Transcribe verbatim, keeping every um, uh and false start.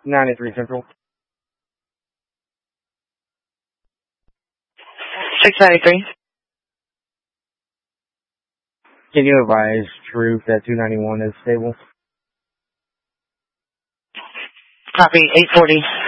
ninety-three Central. six ninety-three. Can you advise Truth that two ninety-one is stable? Copy, eight forty.